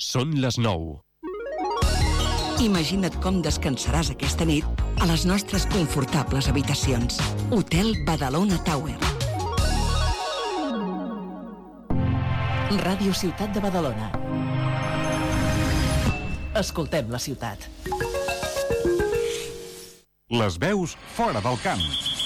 Són les 9. Imagina't com descansaràs aquesta nit a les nostres confortables habitacions. Hotel Badalona Tower. Ràdio Ciutat de Badalona. Escoltem la ciutat. Les veus fora del camp.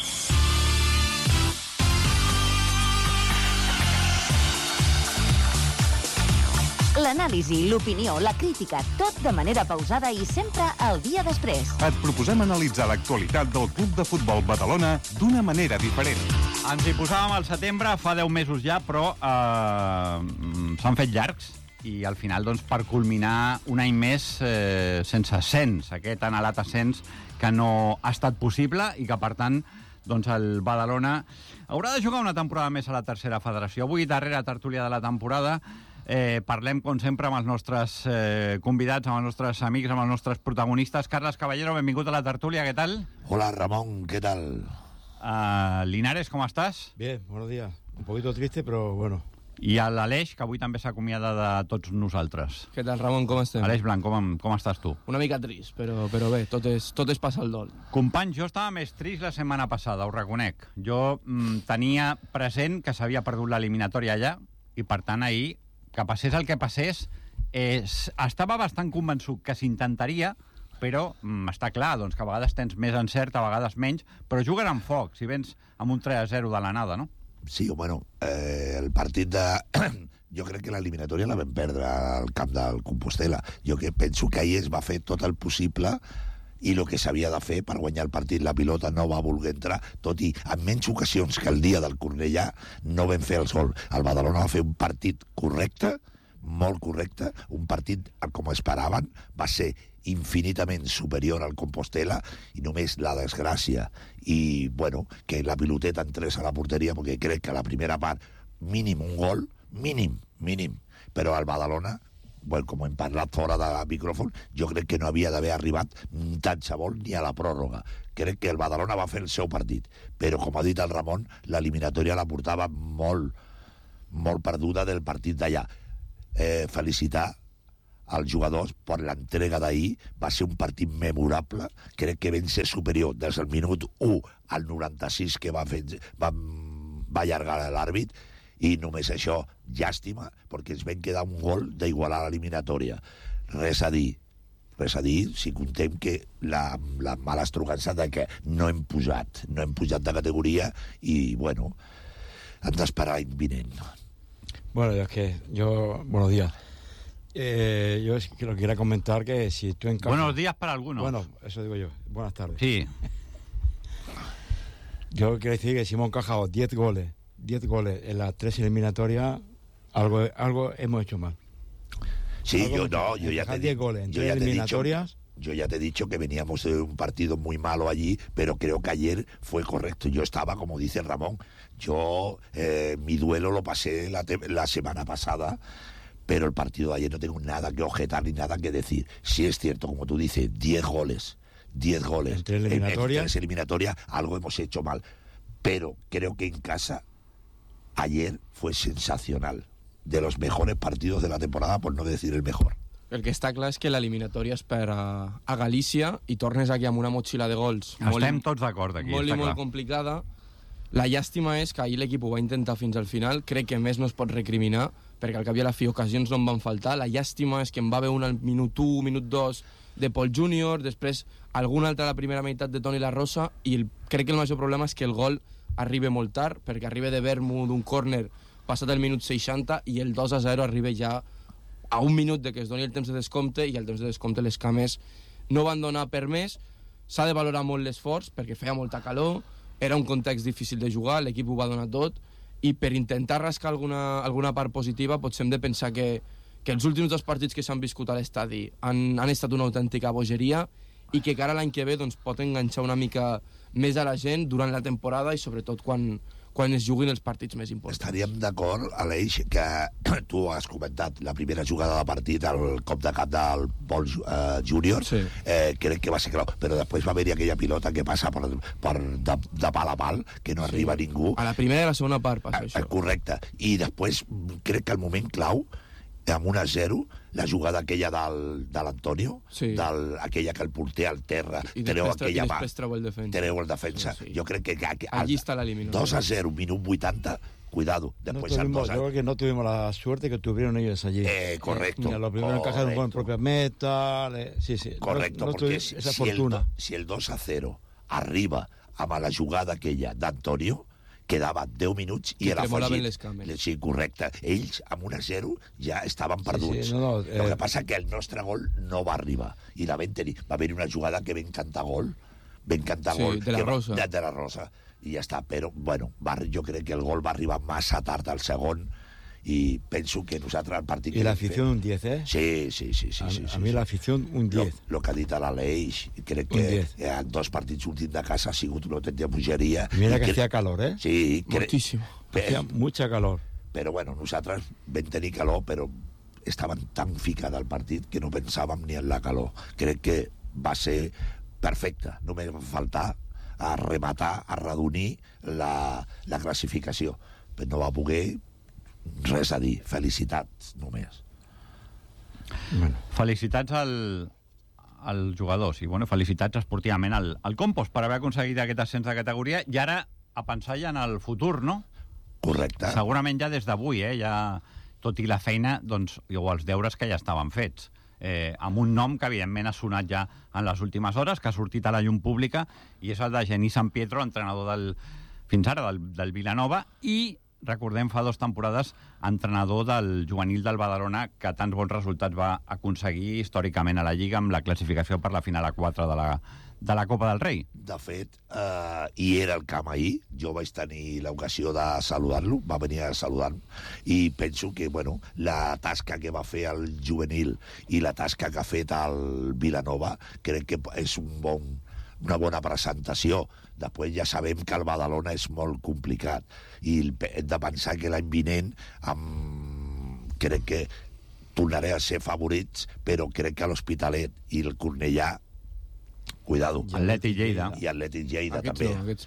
L'anàlisi, l'opinió, la crítica, tot de manera pausada i sempre al dia després. Et proposem analitzar l'actualitat del Club de Futbol Badalona d'una manera diferent. Ens hi posàvem al setembre, fa 10 mesos ja, però s'han fet llargs i al final, doncs, per culminar un any més sense ascens, aquest anhelat ascens que no ha estat possible i que, per tant, doncs el Badalona haurà de jugar una temporada més a la tercera federació. Avui, darrera tertúlia de la temporada, parlem, com sempre, amb els nostres convidats, amb els nostres amics, amb els nostres protagonistes. Carles Caballero, benvingut a la tertúlia, ¿qué tal? Hola, Ramón, ¿qué tal? Linares, ¿cómo estás? Bien, buenos días. Un poquito triste, pero bueno. I a l'Aleix, que avui també s'acomiada de tots nosaltres. Què tal, Ramon, com estem? Aleix Blanc, com estàs tu? Una mica trist, però bé, tot és passar el dol. Companys, jo estava més trist la setmana passada, ho reconec. Jo tenia present que s'havia perdut l'eliminatòria allà, i per tant ahir, que passés el que passés, estava bastant convençut que s'intentaria, però està clar, doncs, que a vegades tens més encert, a vegades menys, però juguen amb foc, si vens amb un 3-0 de la nada, no? Sí, bueno, el partit de... Jo crec que l'eliminatòria la vam perdre al camp del Compostel·la. Jo penso que ahir es va fer tot el possible i el que s'havia de fer per guanyar el partit. La pilota no va voler entrar, tot i en menys ocasions que el dia del Cornellà no vam fer el sol. El Badalona va fer un partit correcte, molt correcte, un partit, com esperaven, va ser infinitament superior al Compostel·la i només la desgràcia i, bueno, que la piloteta entrés a la porteria, perquè crec que a la primera part mínim un gol, mínim, però al Badalona, bueno, com hem parlat fora de micròfon, jo crec que no havia d'haver arribat tant se vol ni a la pròrroga. Crec que el Badalona va fer el seu partit, però com ha dit el Ramon, l'eliminatòria la portava molt perduda del partit d'allà. Felicitar als jugadors per l'entrega d'ahir. Va ser un partit memorable, crec que vam ser superior des del minut 1 al 96 que va allargar l'àrbit, i només això, llàstima, perquè ens vam quedar un gol d'igualar l'eliminatòria. Res a dir, si contem que la mala estrugança de que no hem pujat de categoria i, bueno, hem d'esperar l'any vinent. Bueno, es que buenos días. Yo quiero comentar que si tú en casa... Buenos días para algunos. Bueno, eso digo yo. Buenas tardes. Sí. Yo quiero decir que si hemos encajado 10 goles en las 3 eliminatorias, algo hemos hecho mal. Sí, yo ya te 10 goles en 3 eliminatorias. Yo ya te he dicho que veníamos de un partido muy malo allí, pero creo que ayer fue correcto. Yo estaba, como dice Ramón, mi duelo lo pasé la semana pasada, pero el partido de ayer no tengo nada que objetar ni nada que decir. Sí es cierto, como tú dices, 10 goles. En 3 eliminatorias, algo hemos hecho mal. Pero creo que en casa, ayer fue sensacional. De los mejores partidos de la temporada, por no decir el mejor. El que està clar és que l'eliminatòria és per a Galícia i tornes aquí amb una motxilla de gols estem tots d'acord aquí, molt complicada. La llàstima és que ahir l'equip ho va intentar fins al final. Crec que més no es pot recriminar, perquè al cap i a la fi ocasions no en van faltar. La llàstima és que en va haver una al minut 1, minut 2 de Pol Júnior, després alguna altra a la primera meitat de Toni La Rosa, i crec que el major problema és que el gol arriba molt tard, perquè arriba de Vermo d'un córner passat el minut 60 i el 2-0 arriba ja a un minut de que es doni el temps de descompte, i el temps de descompte les cames no van donar per més. S'ha de valorar molt l'esforç perquè feia molta calor, era un context difícil de jugar, l'equip ho va donar tot, i per intentar rascar alguna part positiva potser hem de pensar que els últims 2 partits que s'han viscut a l'estadi han estat una autèntica bogeria, i que cara l'any que ve doncs, pot enganxar una mica més a la gent durant la temporada i sobretot quan es juguin els partits més importants. Estaríem d'acord, Aleix, que tu has comentat la primera jugada de partit al cop de cap del Pol Júnior, sí. Crec que va ser clau, però després va haver-hi aquella pilota que passa de pal a pal, que no arriba ningú. A la primera i a la segona part passa això. Correcte, i després crec que el moment clau amb 1-0, la jugada aquella de l'Antonio, Sí. aquella que el porter al terra I treu després aquella mà, treu el defensa. treu el defensa. Sí. Jo crec que Allí està l'eliminatoria. 2-0, minut 80, cuidado. Después yo al 2 creo que no tuvimos la suerte que tuvieron ellos allí. Correcto. Mira, lo primero encajaron con propia meta. Sí. Correcto, no porque tuvimos esa fortuna. si el 2-0 arriba amb la jugada aquella d'Antonio, quedaven 10 minuts i Que era tremolaven afegit. les cames. Sí, correcte. Ells, amb 1-0, ja estaven perduts. El que passa que el nostre gol no va arribar. I la vam tenir. Va haver una jugada que vam cantar gol. Sí, de la Rosa. De la Rosa. I ja està. Però, bueno, jo crec que el gol va arribar massa tard al segon i penso que nosaltres el partit... Y la afición un 10, ¿eh? Sí. A mí la afición un 10. Lo que ha dit a l'Aleix, crec Un que 10. en 2 partits últims de casa ha sigut una autèntica bogeria. Y mira que hacía calor, ¿eh? Sí, Moltíssim. Hacía mucha calor. Però bueno, nosaltres vam tenir calor, però estaven tan ficada al partit que no pensàvem ni en la calor. Crec que va ser perfecte. Només va faltar a rematar, a redonir la classificació. Però no va poder res a dir. Felicitats, només. Bueno. Felicitats als jugadors i bueno, felicitats esportivament al Compost per haver aconseguit aquest ascens de categoria i ara a pensar ja en el futur, no? Correcte. Segurament ja des d'avui, ja, tot i la feina, doncs, o els deures que ja estaven fets. Amb un nom que evidentment ha sonat ja en les últimes hores, que ha sortit a la llum pública, i és el de Genís San Pietro, entrenador fins ara del Vilanova, i recordem, fa 2 temporades, entrenador del juvenil del Badalona, que tants bons resultats va aconseguir històricament a la Lliga amb la classificació per la final a 4 de la Copa del Rei. De fet, hi era al camp ahir, jo vaig tenir l'ocasió de saludar-lo, va venir a saludar-me, i penso que, bueno, la tasca que va fer el juvenil i la tasca que ha fet el Vilanova, crec que és una bona presentació. Després ja sabem que el Badalona és molt complicat i hem de pensar que l'any vinent crec que tornaré a ser favorits, però crec que l'Hospitalet i el Cornellà, cuidado. Atlètic Lleida. I Atlètic Lleida Aquests també. no, aquests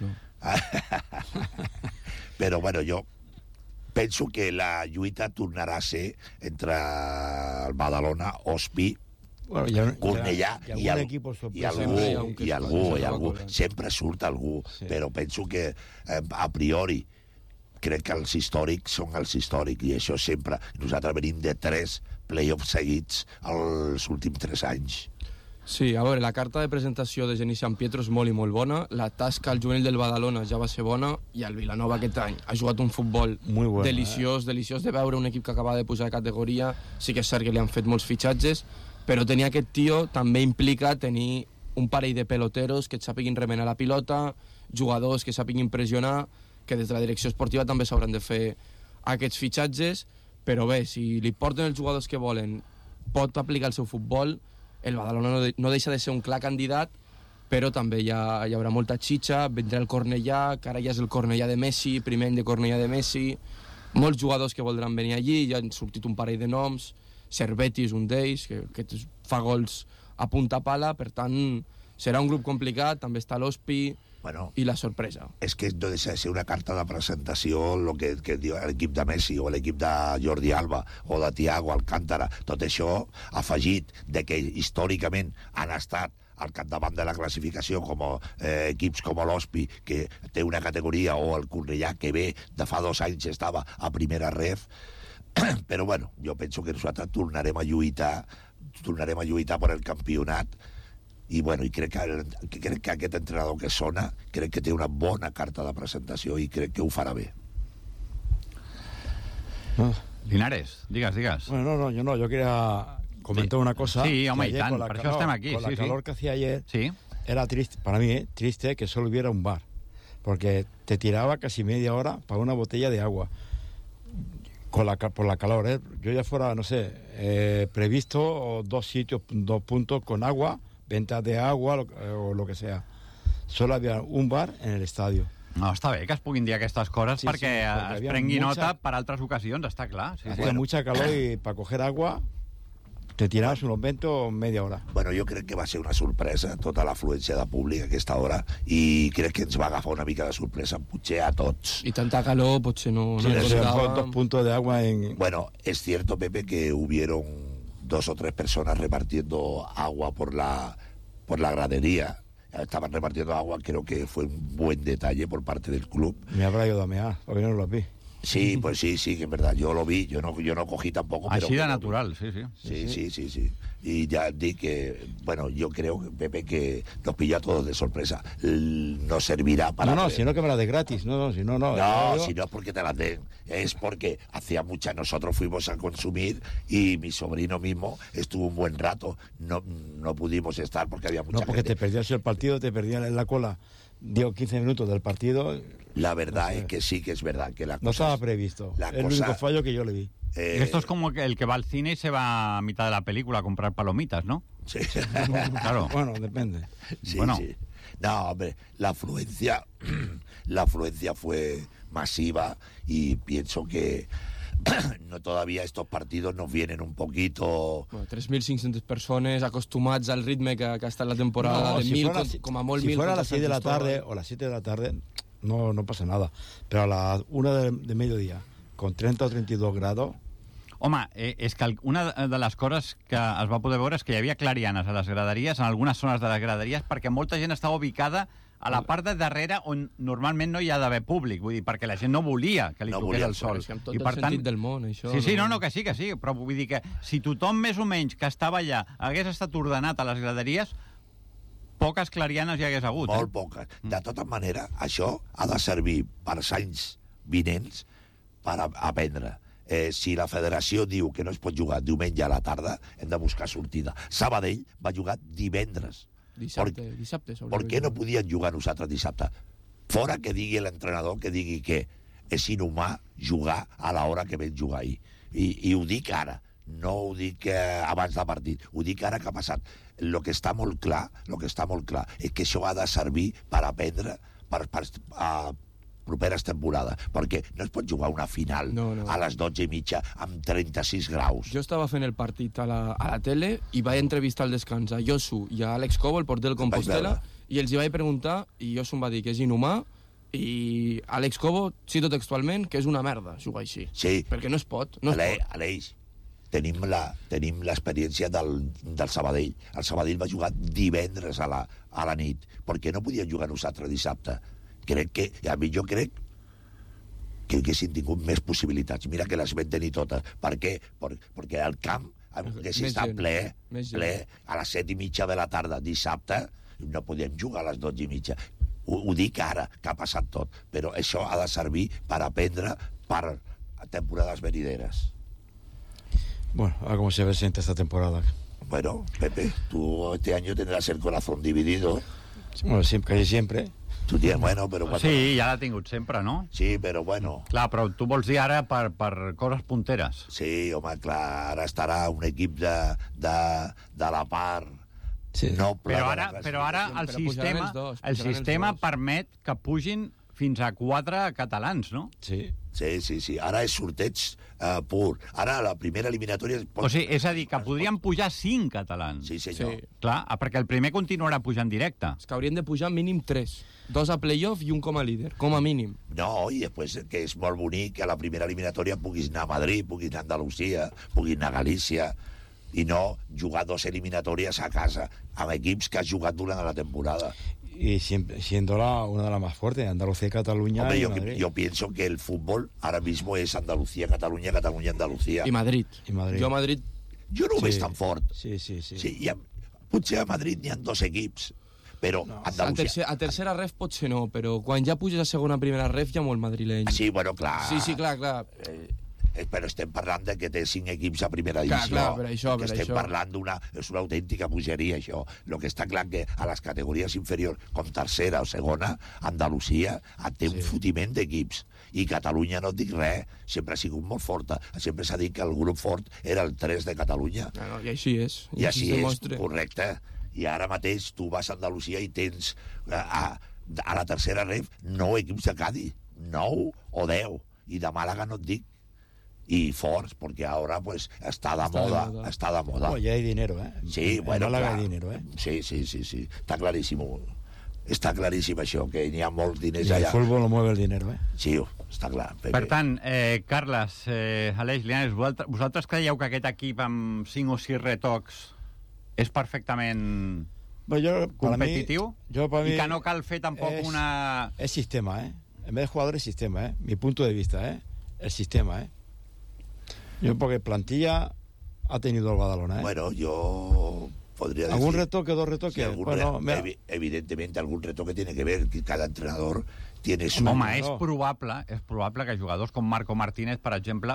no. Però bueno, jo penso que la lluita tornarà a ser entre el Badalona, Hospi, Bueno, Cornellà y algún equipo sorpresa. i algú. Sí. Sempre surt algú, Sí. però penso que a priori crec que els històrics són els històrics i això sempre. Nosaltres venim de 3 play-offs seguits els últims 3 anys. Sí, a veure, la carta de presentació de Genís San Pietro és molt i molt bona, la tasca al juvenil del Badalona ja va ser bona i el Vilanova aquest any ha jugat un futbol Muy bueno, deliciós de veure, un equip que acaba de pujar de categoria, sí que és cert que li han fet molts fitxatges, però tenir aquest tio també implica tenir un parell de peloteros que et sàpiguin remenar la pilota, jugadors que sàpiguin pressionar, que des de la direcció esportiva també s'hauran de fer aquests fitxatges, però bé, si li porten els jugadors que volen, pot aplicar el seu futbol, el Badalona no deixa de ser un clar candidat, però també hi haurà molta xitxa, vendrà el Cornellà, que ara ja és el Cornellà de Messi, primer any de Cornellà de Messi, molts jugadors que voldran venir allí, ja han sortit un parell de noms, Cervetti és un d'ells, que fa gols a punta pala, per tant, serà un grup complicat, també està l'Hospi i la sorpresa. És que no deixa de ser una carta de presentació el que diu l'equip de Messi o l'equip de Jordi Alba o de Thiago Alcántara. Tot això afegit de que històricament han estat al capdavant de la classificació com equips com l'Hospi, que té una categoria, o el Cornellà, que ve de fa 2 anys estava a primera ref. Però bueno, jo penso que nosaltres tornarem a lluitar per el campionat i bueno, i crec que aquest entrenador que sona, crec que té una bona carta de presentació i crec que ho farà bé. Linares, digues. Bueno, yo quería comentar una cosa. Sí, home, que i ayer tant, con la per això calor- estem aquí. Con la calor que hacía ayer, Sí. era triste, para mí, triste que solo hubiera un bar, porque te tiraba casi media hora para una botella de agua. Por la calor, ¿eh? Yo ya fuera, no sé, previsto 2 sitios, 2 puntos con agua, ventas de agua o lo que sea. Solo había un bar en el estadio. No, està bé que es puguin dir aquestes coses Sí, perquè perquè es havia prengui mucha- nota per altres ocasions, està clar. Sí, Hacía mucha calor y para coger agua Te tirabas unos 20 o media hora. Bueno, jo crec que va ser una sorpresa tota l'afluència de públic a aquesta hora i crec que ens va agafar una mica de sorpresa, potser a tots. Y tanta calor, potser no... Sí, no se costaba. dejó 2 puntos de agua en... Bueno, es cierto, Pepe, que hubieron 2 o 3 personas repartiendo agua por la gradería. Estaban repartiendo agua, creo que fue un buen detalle por parte del club. Me habrá ido a mear, porque no lo vi. Sí, pues sí, que es verdad, yo lo vi, yo no cogí tampoco. Així pero de natural, sí. Sí. Y ya di que, bueno, yo creo, Pepe, que nos pilló a todos de sorpresa. No servirá para... No, sino que me la de gratis. No. Si no es porque te las den, es porque hacía mucha, nosotros fuimos a consumir y mi sobrino mismo estuvo un buen rato. No pudimos estar porque había mucha No, porque gente. te perdías el partido, te perdías en la cola 10 o 15 minutos del partido. La verdad es que sí que es verdad que la cosa... No estaba previsto. la Es el cosa- único fallo que yo le vi. Esto es como el que va al cine y se va a mitad de la película a comprar palomitas, ¿no? Sí. Claro. Bueno, depende. Sí, Bueno. sí. No, hombre, la afluencia fue masiva y pienso que no todavía estos partidos nos vienen un poquito... Bueno, 3.500 persones acostumats al ritme que ha estat la temporada, de 1.000, com a molt si 1.000. fuera a las 6 de la 400 tarde o las 7 de la tarde, no pasa nada. Pero a las 1 de mediodía, con 30 o 32 grados... Home, és que una de les coses que es va poder veure és que hi havia clarianes a les graderies, en algunes zones de les graderies, perquè molta gent estava ubicada a la part de darrere on normalment no hi ha d'haver públic, vull dir, perquè la gent no volia que li No toqués volia el sol. És que amb tot I, el per tant, sentit del món, això... Sí, no, que sí, però vull dir que si tothom més o menys que estava allà hagués estat ordenat a les graderies, poques clarianes hi hagués hagut. Molt poques. De tota manera, això ha de servir per als anys vinents per aprendre. Si la federació diu que no es pot jugar diumenge a la tarda, hem de buscar sortida. Sabadell va jugar divendres. Dissabte. Per què no podien jugar nosaltres dissabte? Fora que digui l'entrenador, que digui que és inhumà jugar a l'hora que vam jugar ahir. I ho dic ara, no ho dic abans del partit, ho dic ara que ha passat. Lo que està molt clar és que això ha de servir per aprendre a properes temporades, perquè no es pot jugar una final a les 12:30 amb 36 graus. Jo estava fent el partit a la tele i vaig entrevistar al descans a Josu i a Àlex Cobo, el porter del Compostela, i els hi vaig preguntar, i Josu em va dir que és inhumà, i Àlex Cobo, cito textualment, que és una merda jugar així. Sí. Perquè no es pot. Aleix, tenim l'experiència del Sabadell. El Sabadell va jugar divendres a la nit, perquè no podien jugar nosaltres dissabte. Jo crec que haguessin tingut més possibilitats. Mira que les vam tenir totes. Per què? Perquè el camp hagués estat ple a les 7:30 de la tarda dissabte, no podíem jugar a les 12:30. Ho dic ara, que ha passat tot, però això ha de servir per aprendre per temporades venideres. Bueno, a ver cómo se presenta esta temporada. Bueno, Pepe, tú este año tendrás el corazón dividido. Bueno, casi siempre. Tú tienes, bueno, pero... Sí, ja l'ha tingut sempre, no? Sí, però bueno... Clar, però tu vols dir ara per coses punteres. Sí, home, clar, ara estarà un equip de la part... Sí. Noble, Però ara el sistema permet que pugin fins a 4 catalans, no? Sí. Sí. Ara és sorteig pur. Ara la primera eliminatòria... O sigui, és a dir, que podrien pujar 5 catalans. Sí, senyor. Sí. Clar, perquè el primer continuarà pujant directe. És que haurien de pujar mínim 3. 2 a playoff i un com a líder, com a mínim. No, i després que és molt bonic que a la primera eliminatòria puguis anar a Madrid, puguis anar a Andalusia, puguis anar a Galícia, i no jugar 2 eliminatòries a casa amb equips que has jugat durant la temporada. Y siempre siendo una de las más fuertes, Andalucía y Cataluña. Hombre, y yo, yo pienso que el fútbol ahora mismo es Andalucía, Catalunya, Catalunya, Andalucía. I Madrid. Madrid. Jo a Madrid... Jo no ho veig tan fort. Sí. Sí, potser a Madrid n'hi ha 2 equips, però No. Andalusia... A tercera ref potser no, però quan ja puges a segona primera ref ja molt madrileny. Ah, sí, bueno, clar. Sí, clar. Però estem parlant de que té 5 equips a primera divisió. Clar, per això. Estem parlant és una autèntica bogeria, això. El que està clar que a les categories inferiors, com tercera o segona, Andalusia té un fotiment d'equips. I Catalunya no et dic res, sempre ha sigut molt forta. Sempre s'ha dit que el grup fort era el 3 de Catalunya. No, I així és. I així és, demostra. correcte. I ara mateix tu vas a Andalusia i tens a la tercera ref 9 equips de Cádiz, 9 o 10. I de Màlaga no et dic. y forts, porque ahora pues está de moda. No, ya hay dinero, ¿eh? Sí, bueno, en Málaga clar. hay dinero, ¿eh? Sí, està claríssim. Està claríssim això, que hi ha molts diners Y el allà. fútbol lo mueve el dinero, ¿eh? Sí, està clar. Pepe. Per tant, Carles, Aleix, Lianes, vosaltres creieu que aquest equip amb 5 o 6 retocs és perfectament Pues yo, competitiu? para mí I que no cal fer tampoc una... Es sistema, ¿eh? En vez de jugadores, sistema, ¿eh? Mi punto de vista, ¿eh? El sistema, ¿eh? Yo, porque plantilla ha tenido el Badalona, ¿eh? Bueno, yo podría decir... ¿Algún retoque, dos retoques? Sí, Bueno, mira, evidentemente algún retoque tiene que ver, que cada entrenador tiene su... Home, és probable que jugadors com Marco Martínez, per exemple,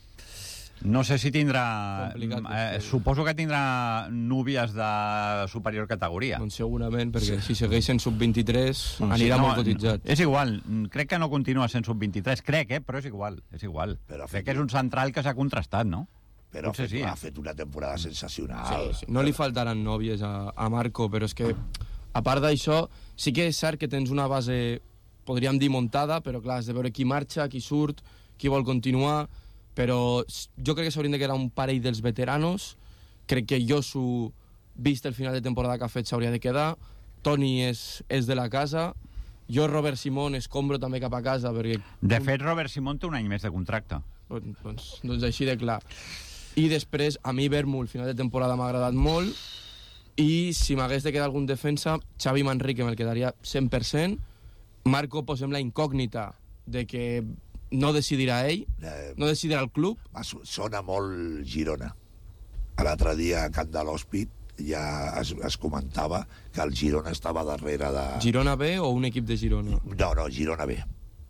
no sé si tindrà... suposo que tindrà núvies de superior categoria. Doncs segurament, perquè si segueix sent sub-23 anirà molt cotitzat. És igual, crec que no continua sent sub-23, però és igual. Però crec que és un central que s'ha contrastat, no? Però Potser sí, ha fet una temporada sensacional. Sí. No li faltaran nòvies a Marco, però és que, a part d'això, sí que és cert que tens una base, podríem dir, muntada, però clar, has de veure qui marxa, qui surt, qui vol continuar, però jo crec que s'haurien de quedar un parell dels veteranos. Crec que Josu, vist el final de temporada que ha fet, s'hauria de quedar. Toni és de la casa. Jo, Robert Simón, escombro també cap a casa, perquè... De fet, Robert Simón té un any més de contracte. Doncs així de clar. I després, a mi Vermo, el final de temporada m'ha agradat molt, i si m'hagués de quedar algun defensa, Xavi Manrique me'l quedaria 100%. Marco, posem la incògnita de que no decidirà ell, no decidirà el club. Sona molt Girona. L'altre dia a Can de l'Hòspit ja es comentava que el Girona estava darrere de... Girona B o un equip de Girona? No, Girona B.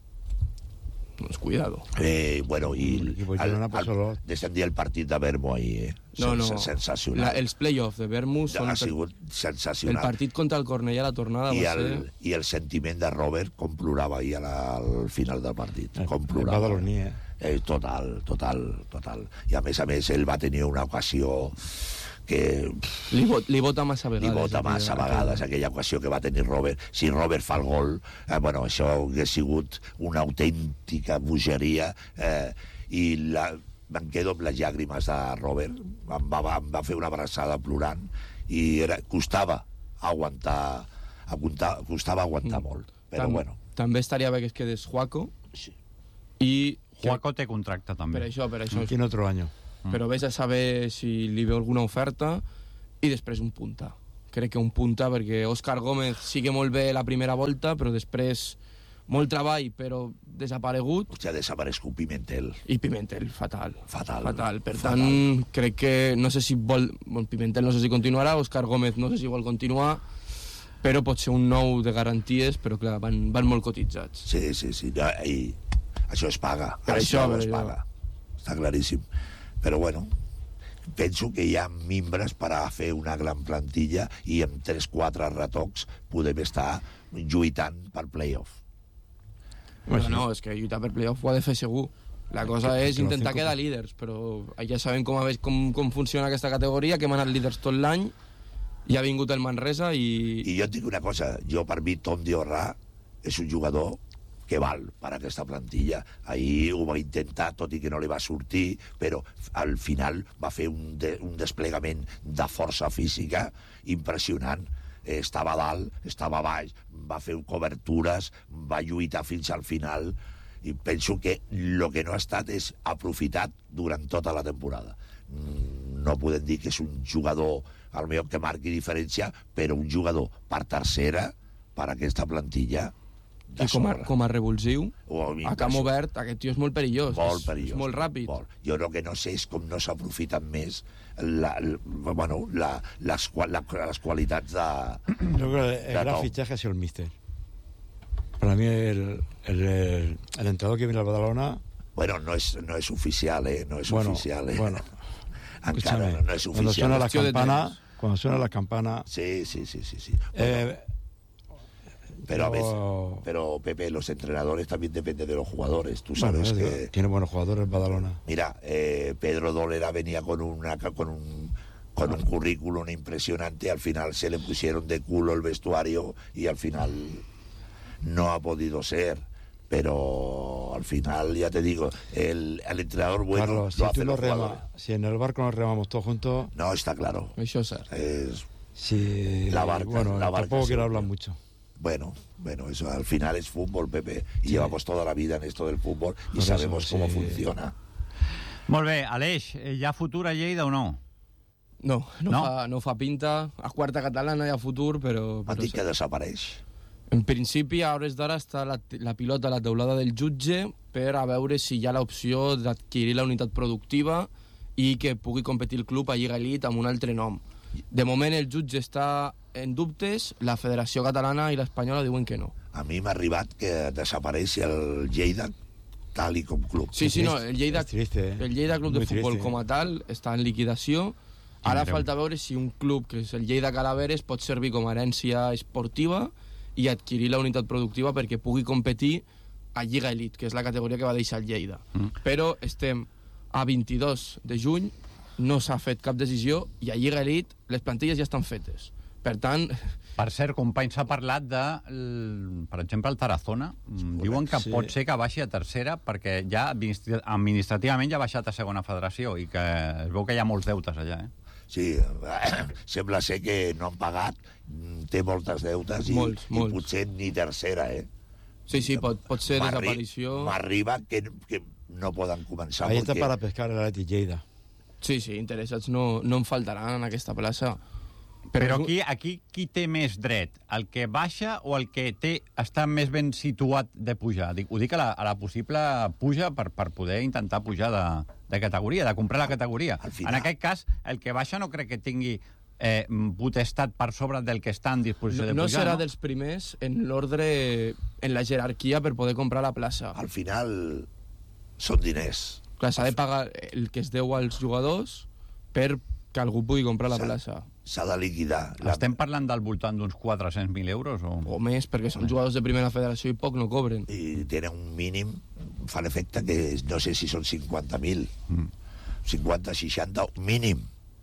Doncs cuidado. Bueno, i deixem dir el partit de Vermo ahir, sensacional. Els play-offs de Vermo ha sigut sensacional. El partit contra el Cornellà, la tornada va ser... I el sentiment de Robert, com plorava ahir al final del partit. Com plorava. Total. I a més, ell va tenir una ocasió que... Li vota massa vegades. Li vota massa vegades aquella ocasió que va tenir Robert. Si Robert fa el gol, això hauria sigut una autèntica bogeria, i me'n quedo amb les llàgrimes de Robert. Em va fer una abraçada plorant, i costava aguantar molt. Però bueno. També estaria bé que es quedés Juaco. Sí. I Juaco té contracte, també. Per això. Tiene otro año. Però vés a saber si li veu alguna oferta, i després un punta. Crec que un punta, perquè Òscar Gómez sigue molt bé la primera volta, però després molt treball, però desaparegut. Ja ha desaparegut Pimentel. I Pimentel, fatal. Per fatal. tant, crec que no sé si vol... Pimentel no sé si continuarà, Òscar Gómez no sé si vol continuar, però pot ser un nou de garanties, però clar, van molt cotitzats. Sí. I això es paga. Això es paga. Està claríssim. Però bueno, penso que hi ha mimbres per a fer una gran plantilla, i amb 3-4 retocs podem estar lluitant per playoff. No, és que lluitar per playoff ho ha de fer segur. La cosa és intentar quedar líders, però ja sabem com funciona aquesta categoria, que hem anat líders tot l'any, i ha vingut el Manresa i... I jo et dic una cosa, per mi Tom Diorra és un jugador que val per aquesta plantilla. Ahir ho va intentar, tot i que no li va sortir, però al final va fer un desplegament de força física impressionant. Estava a dalt, estava a baix, va fer cobertures, va lluitar fins al final, i penso que el que no ha estat és aprofitat durant tota la temporada. No podem dir que és un jugador al millor que marqui diferència, però un jugador per tercera, per aquesta plantilla, i com a revulsiu, a camp obert, aquest tio és molt perillós. Molt perillós. És molt ràpid. Jo el que no sé és com no s'aprofiten més les qualitats de... Yo creo que el gran fichaje ha sido el míster. Para mí el entrenador que viene al Badalona... Bueno, no es oficial, no es oficial. Bueno, encara no es oficial. Cuando suena la campana... Sí. Bueno, pero Pepe, los entrenadores también dependen de los jugadores. Tú sabes que tiene buenos jugadores Badalona. Mira, Pedro Dolera venía con un currículum impresionante. Al final se le pusieron de culo el vestuario y al final no ha podido ser. pero al final, ya te digo, el entrenador bueno Carlos, lo hace los jugadores. si en el barco nos remamos todos juntos... No, está claro. Això és cert. Sí, La barca, bueno, la barca tampoco quiero siempre. hablar mucho. Bueno, eso al final es fútbol, Pepe, y llevamos toda la vida en esto del fútbol y Por eso, sabemos cómo funciona. Molt bé, Aleix, hi ha futur a Lleida o no? No, No? no fa pinta. A quarta catalana hi ha futur, però M'han dit que desapareix. en principi, a hores d'ara està la pilota a la teulada del jutge per a veure si hi ha l'opció d'adquirir la unitat productiva i que pugui competir el club a Lliga Elite amb un altre nom. De moment el jutge està en dubtes, la Federació Catalana i l'Espanyola diuen que no. A mi m'ha arribat que desapareix el Lleida tal i com club. Sí, no, el Lleida, Es triste, el Lleida Club de Muy Futbol triste. com a tal està en liquidació. Ara Tindrem. falta veure si un club, que és el Lleida Calaveres, pot servir com a herència esportiva i adquirir la unitat productiva perquè pugui competir a Lliga Elite, que és la categoria que va deixar el Lleida. Però estem a 22 de juny, no s'ha fet cap decisió i a Lliga Elite les plantilles ja estan fetes. Per tant, Per cert, company, s'ha parlat de, per exemple, el Tarazona. Diuen que sí. pot ser que baixi a tercera perquè ja administrativament ja ha baixat a segona federació i que es veu que hi ha molts deutes allà, eh? Sí, sembla ser que no han pagat, té moltes deutes i Molts. potser ni tercera, eh? sí, pot ser desaparició. M'arriba que no poden començar Ahí está perquè para pescar el Athletic Lleida. Sí, interessats no en faltaran en aquesta plaça. Però aquí qui té més dret? El que baixa o el que està més ben situat de pujar? Ho dic a la possible puja per poder intentar pujar de categoria, de comprar la categoria. final- En aquest cas, el que baixa no crec que tingui potestat per sobre del que està en disposició de No pujar, serà dels primers en l'ordre, en la jerarquia per poder comprar la plaça. al final són diners. Clar, s'ha de pagar el que es deu als jugadors per que algú pugui comprar la plaça. S'ha de liquidar. Estem parlant del voltant d'uns 400.000 euros? O més, perquè són jugadors de primera federació i poc no cobren. I tenen un mínim, fan efecte que no sé si són 50.000, 50, 60, mínim.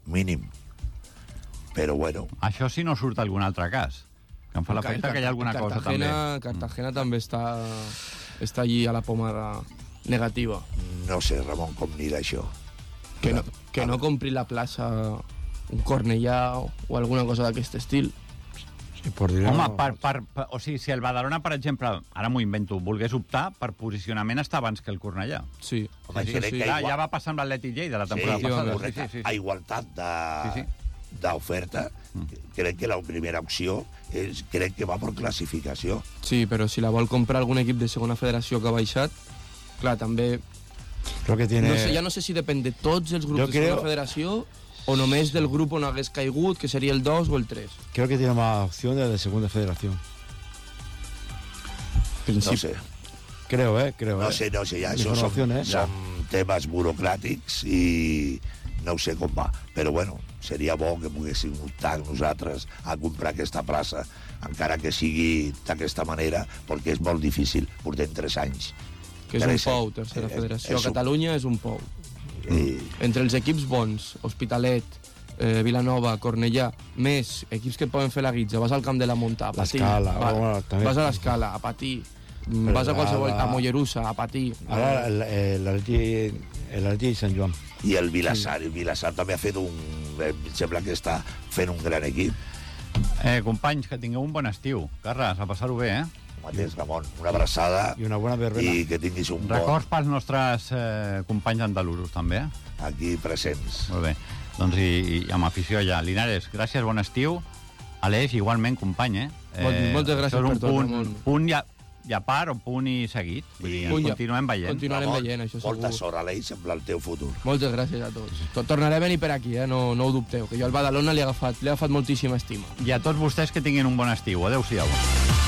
Però bueno, Això si no surt algun altre cas. Que em fa l'efecte que hi ha alguna cosa també. Cartagena també està allí a la pomada negativa. no sé, Ramon, com anirà això. Que no compri la plaça un Cornellà o alguna cosa d'aquest estil. Sí, por dinero. Home, o sigui, si el Badalona, per exemple, ara m'ho invento, volgués optar, per posicionament està abans que el Cornellà. Sí. Home, Sí, crec que ja va passar amb l'Atlètic Lleida la temporada sí, passada. correcte. Sí. A igualtat d'oferta, crec que la primera opció crec que va per classificació. Sí, però si la vol comprar algun equip de segona federació que ha baixat, clar, també... Creo que tiene... Ja no sé si depèn de tots els grups Jo de segona creo- federació o només del grup on hagués caigut, que seria el 2 o el 3. Creo que tiene más opciones de segunda federación. No sé. Creo, Creo, No sé, ja això Informaciones. són temes burocràtics i no sé com va. Però bueno, seria bo que poguéssim optar nosaltres a comprar aquesta plaça, encara que sigui d'aquesta manera, perquè és molt difícil. Portem 3 anys. Que és un pou, tercera federació. A Catalunya és un pou. Entre els equips bons, Hospitalet, Vilanova, Cornellà, més equips que poden fer la guitza, vas al camp de la Munta, a patir. L'Escala, també. Vas a l'Escala, a patir. Vas a qualsevol... A Mollerussa, a patir. Ahora el Atleti Sant Joan. I el Vilassar també ha fet em sembla que està fent un gran equip. Companys, que tingueu un bon estiu. Carles, a passar-ho bé, eh? Mateix, Ramon, una abraçada Y una buena verbena. i que tinguis un bon Records pels nostres companys andalusos, també, eh? aquí presents. Molt bé. Doncs i amb afició ja. Linares, gràcies, bon estiu. Aleix, igualment, company, eh? Moltes gràcies això és per tot, un Ramon. punt i a part o punt i seguit. Vull dir, Punt i- continuem veient. Continuarem Ramon, veient, això molta segur. sort, Aleix, amb el teu futur. Moltes gràcies a tots. Tornaré a venir per aquí, no ho dubteu, que jo al Badalona li he agafat moltíssima estima. I a tots vostès que tinguin un bon estiu. Adéu-siau.